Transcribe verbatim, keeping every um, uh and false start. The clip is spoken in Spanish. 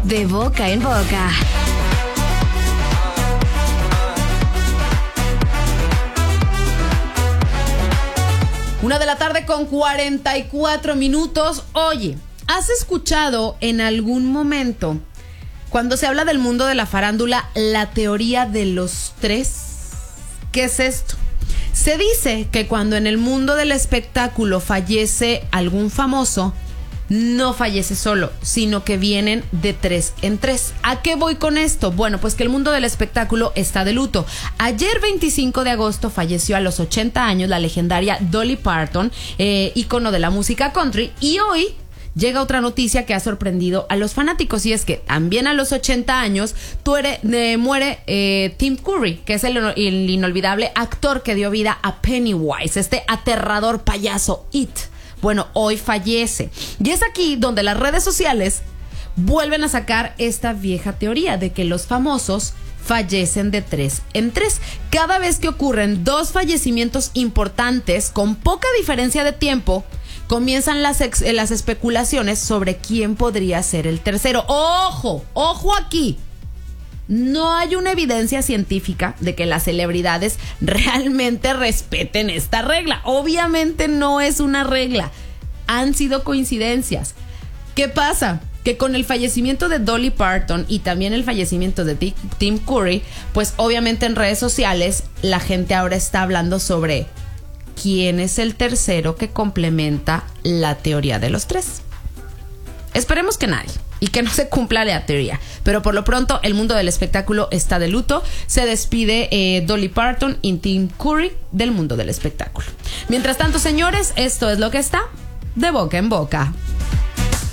De boca en boca. Una de la tarde con cuarenta y cuatro minutos. Oye, ¿has escuchado en algún momento, cuando se habla del mundo de la farándula, la teoría de los tres? ¿Qué es esto? Se dice que cuando en el mundo del espectáculo fallece algún famoso, no fallece solo, sino que vienen de tres en tres. ¿A qué voy con esto? Bueno, pues que el mundo del espectáculo está de luto. Ayer, veinticinco de agosto, falleció a los ochenta años la legendaria Dolly Parton, eh, ícono de la música country, y hoy llega otra noticia que ha sorprendido a los fanáticos, y es que también a los ochenta años tuere, eh, muere eh, Tim Curry, que es el, el inolvidable actor que dio vida a Pennywise, este aterrador payaso It. Bueno, hoy fallece. Y es aquí donde las redes sociales vuelven a sacar esta vieja teoría de que los famosos fallecen de tres en tres. Cada vez que ocurren dos fallecimientos importantes con poca diferencia de tiempo, comienzan las, ex, las especulaciones sobre quién podría ser el tercero. ¡Ojo! ¡Ojo aquí! No hay una evidencia científica de que las celebridades realmente respeten esta regla. Obviamente no es una regla. Han sido coincidencias. ¿Qué pasa? Que con el fallecimiento de Dolly Parton y también el fallecimiento de Tim Curry, pues obviamente en redes sociales la gente ahora está hablando sobre quién es el tercero que complementa la teoría de los tres. Esperemos que nadie y que no se cumpla la teoría, pero por lo pronto el mundo del espectáculo está de luto. Se despide eh, Dolly Parton y Tim Curry del mundo del espectáculo. Mientras tanto, señores, esto es lo que está de boca en boca.